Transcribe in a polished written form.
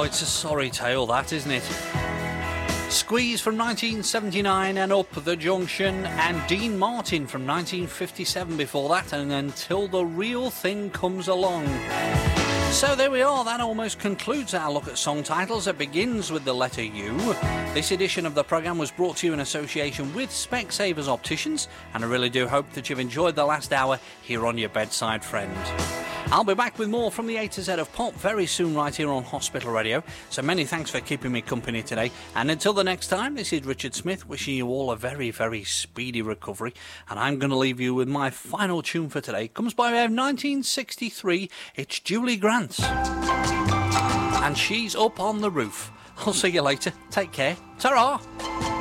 it's a sorry tale, that, isn't it? Squeeze from 1979 and Up the Junction, and Dean Martin from 1957 before that, and Until the Real Thing Comes Along. So there we are, that almost concludes our look at song titles. It begins with the letter U. This edition of the programme was brought to you in association with Specsavers Opticians, and I really do hope that you've enjoyed the last hour here on your bedside friend. I'll be back with more from the A to Z of pop very soon right here on Hospital Radio, so many thanks for keeping me company today, and until the next time, this is Richard Smith wishing you all a very, very speedy recovery, and I'm going to leave you with my final tune for today. It comes by way of 1963, it's Julie Grant, and She's Up on the Roof. I'll see you later, take care, ta-ra!